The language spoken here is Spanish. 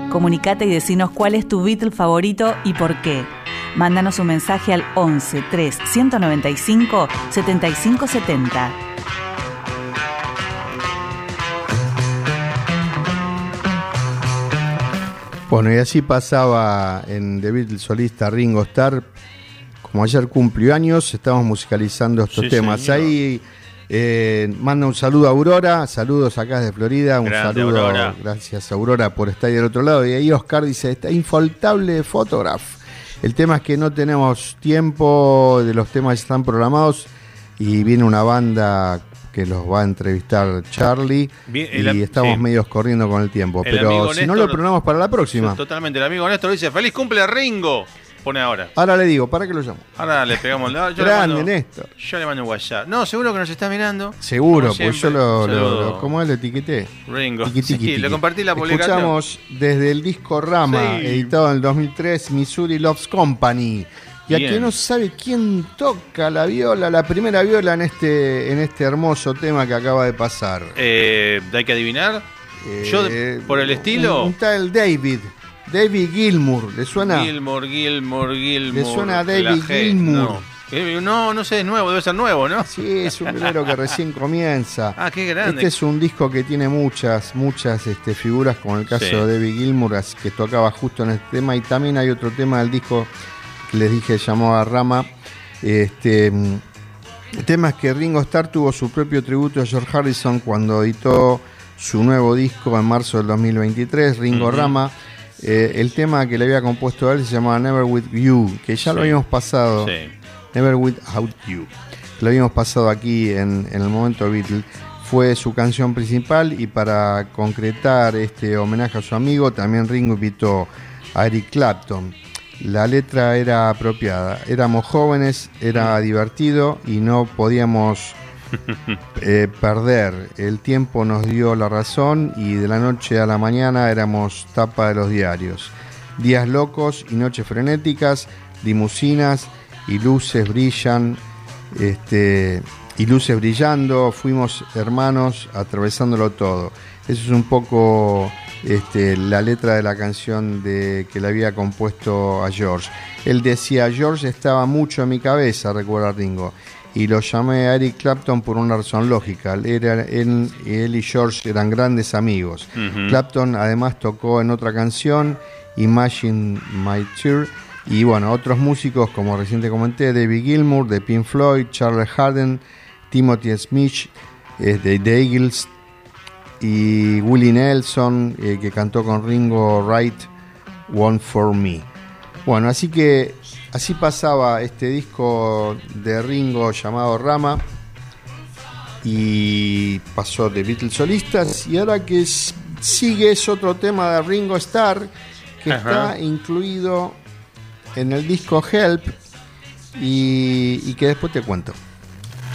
Comunicate y decinos cuál es tu Beatle favorito y por qué. Mándanos un mensaje al 11 3 195 75 70. Bueno, y así pasaba en The Beatles solista Ringo Starr. Como ayer cumplió años, estamos musicalizando estos temas. Señor. Ahí manda un saludo a Aurora, saludos acá desde Florida, un grande, saludo, Aurora. Gracias Aurora por estar ahí del otro lado. Y ahí Oscar dice, está infaltable Photograph. El tema es que no tenemos tiempo, de los temas están programados y viene una banda que los va a entrevistar Charlie. Bien, y estamos medios corriendo con el tiempo. Pero si Néstor, no lo programamos para la próxima. Totalmente, el amigo Néstor dice, ¡feliz cumple Ringo! Pone ahora. Ahora le digo, ¿para qué lo llamo? Ahora le pegamos la... Grande, Néstor. Yo le mando un WhatsApp. No, seguro que nos está mirando. Seguro, pues yo ¿cómo es? Lo etiqueté. Ringo. Tiki. Le compartí la publicación. Escuchamos desde el disco Rama, editado en el 2003, Missouri Loves Company. Y a quien no sabe quién toca la viola, la primera viola en este hermoso tema que acaba de pasar. ¿Hay que adivinar? Yo, por el estilo... Un tal David Gilmour, ¿le suena? Gilmour. ¿Le suena a David Gilmour? No sé, es nuevo, debe ser nuevo, ¿no? Sí, es un velero que recién comienza. Ah, qué grande. Este es un disco que tiene muchas figuras, como el caso de David Gilmour, que tocaba justo en este tema, y también hay otro tema del disco que les dije llamado Rama. El tema es que Ringo Starr tuvo su propio tributo a George Harrison cuando editó su nuevo disco en marzo del 2023, Ringo Rama. El tema que le había compuesto a él se llamaba Never With You, que ya lo habíamos pasado. Never Without You. Lo habíamos pasado aquí en el momento Beatle. Fue su canción principal, y para concretar este homenaje a su amigo, también Ringo invitó a Eric Clapton. La letra era apropiada. Éramos jóvenes, era divertido y no podíamos perder. El tiempo nos dio la razón y de la noche a la mañana éramos tapa de los diarios. Días locos y noches frenéticas, limusinas y luces brillan, y luces brillando, fuimos hermanos atravesándolo todo. Eso es un poco la letra de la canción que le había compuesto a George. Él decía, George estaba mucho en mi cabeza, recuerda Ringo, y lo llamé a Eric Clapton por una razón lógica. Él y George eran grandes amigos. Clapton además tocó en otra canción, Imagine My Tear, y bueno, otros músicos como recién te comenté, David Gilmour de Pink Floyd, Charles Haddon, Timothy Smith de The Eagles, y Willie Nelson, que cantó con Ringo, Write One For Me. Bueno, así pasaba este disco de Ringo llamado Rama, y pasó de Beatles solistas, y ahora que sigue es otro tema de Ringo Starr que está incluido en el disco Help, y que después te cuento.